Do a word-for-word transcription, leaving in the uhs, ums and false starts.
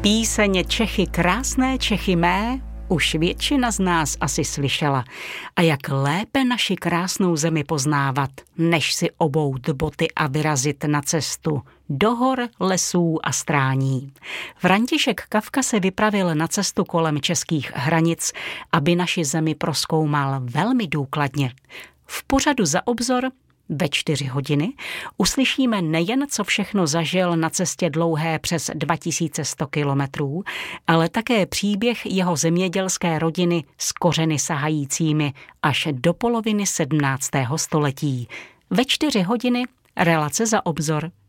Píseň Čechy, krásné Čechy mé, už většina z nás asi slyšela. A jak lépe naši krásnou zemi poznávat, než si obout boty a vyrazit na cestu do hor, lesů a strání. František Kafka se vypravil na cestu kolem českých hranic, aby naši zemi prozkoumal velmi důkladně. V pořadu Za obzor ve čtyři hodiny uslyšíme nejen, co všechno zažil na cestě dlouhé přes dva tisíce sto kilometrů, ale také příběh jeho zemědělské rodiny s kořeny sahajícími až do poloviny sedmnáctého století. Ve čtyři hodiny relace Za obzor.